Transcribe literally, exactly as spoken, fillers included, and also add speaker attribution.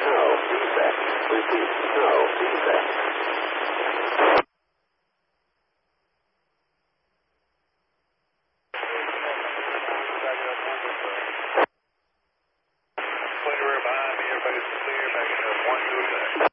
Speaker 1: no defect. Repeat, no defect.
Speaker 2: Clear behind me, everybody's clear, back in one two six.